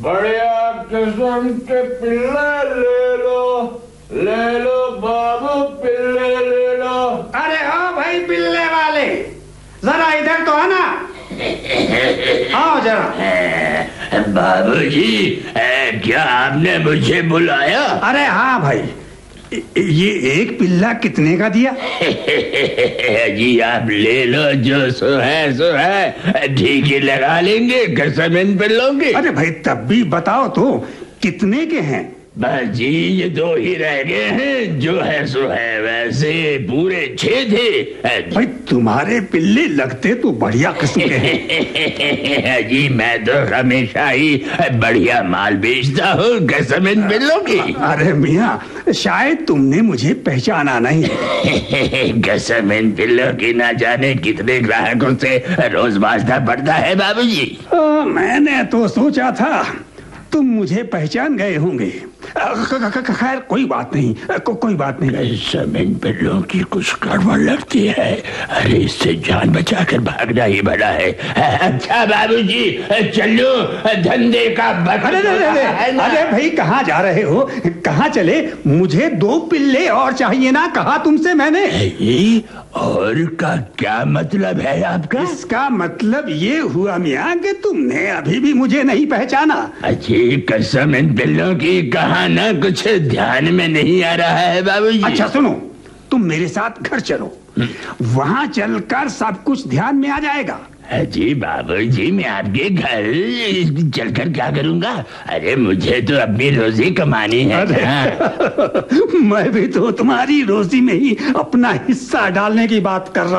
बढ़िया किस्म के पिल्ले ले लो बाबू, पिल्ले ले लो। अरे हाँ भाई, पिल्ले वाले जरा इधर तो आना। आओ जरा। बाबूजी, क्या आपने मुझे बुलाया? अरे हाँ भाई, ये एक पिल्ला कितने का दिया? जी आप ले लो, जो सो है ठीक ही लगा लेंगे, कसम इन पिल्लों की। अरे भाई तब भी बताओ तो कितने के हैं? बस जी ये 2 ही रह गए हैं, जो है सो है, वैसे पूरे 6 थे। भाई तुम्हारे पिल्ले लगते तो बढ़िया किस्म के हैं। जी मैं तो हमेशा ही बढ़िया माल बेचता हूँ, कसम इन पिल्लों की। अरे मियाँ, शायद तुमने मुझे पहचाना नहीं। कसम इन पिल्लों की, ना जाने कितने ग्राहकों से रोज वास्ता पड़ता है बाबूजी। मैंने तो सोचा था तुम मुझे पहचान गए होंगे। खैर कोई बात नहीं, कोई बात नहीं। इन पिल्लों की कुछ गड़बड़ लगती है। अरे इससे जान बचाकर भागना ही बड़ा है। अच्छा बाबूजी चलो, धंधे का अरे भाई कहाँ जा रहे हो? कहाँ चले? मुझे 2 पिल्ले और चाहिए ना, कहा तुमसे मैंने। और का क्या मतलब है आपका? इसका मतलब ये हुआ मियाँ कि तुमने अभी भी मुझे नहीं पहचाना। अच्छी कसम इन पिल्लों की, कहा ना कुछ ध्यान में नहीं आ रहा है बाबूजी। अच्छा सुनो, तुम मेरे साथ घर चलो, वहाँ चलकर सब कुछ ध्यान में आ जाएगा। जी बाबूजी, मैं आपके घर चलकर क्या करूँगा? अरे मुझे तो अपनी रोजी कमानी है। मैं भी तो तुम्हारी रोजी में ही अपना हिस्सा डालने की बात कर रहा